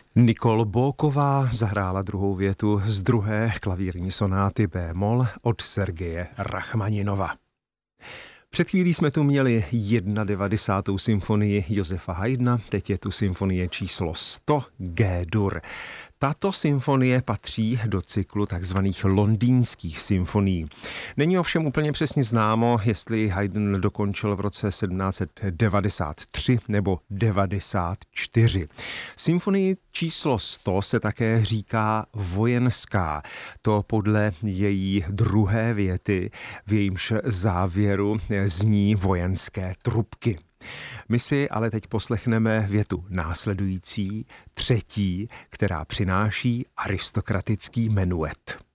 Nicole Bóková zahrála druhou větu z druhé klavírní sonáty B-moll od Sergeje Rachmaninova. Před chvílí jsme tu měli 91. symfonii Josefa Haydna, teď je tu symfonie číslo 100 G-dur. Tato symfonie patří do cyklu takzvaných londýnských symfonií. Není ovšem úplně přesně známo, jestli Haydn dokončil v roce 1793 nebo 94. Symfonii číslo 100 se také říká vojenská. To podle její druhé věty, v jejímž závěru zní vojenské trubky. My si ale teď poslechneme větu následující, třetí, která přináší aristokratický menuet.